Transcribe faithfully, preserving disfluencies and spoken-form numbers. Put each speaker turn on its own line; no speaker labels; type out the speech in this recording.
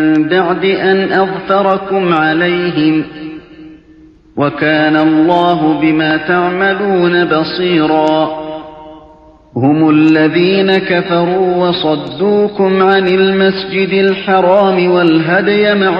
بعد أن أظفركم عليهم وكان الله بما تعملون بصيرا. هم الذين كفروا وصدوكم عن المسجد الحرام والهدي معكوفا